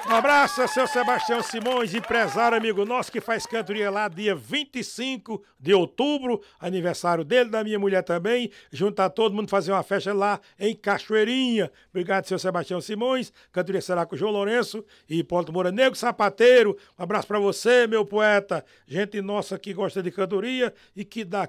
Um abraço, seu Sebastião Simões, empresário amigo nosso que faz cantoria lá dia 25 de outubro, aniversário dele, da minha mulher também. Juntar todo mundo fazer uma festa lá em Cachoeirinha. Obrigado, seu Sebastião Simões. Cantoria será com o João Lourenço e Hipólito Moura Negro Sapateiro. Um abraço pra você, meu poeta. Gente nossa que gosta de cantoria e que dá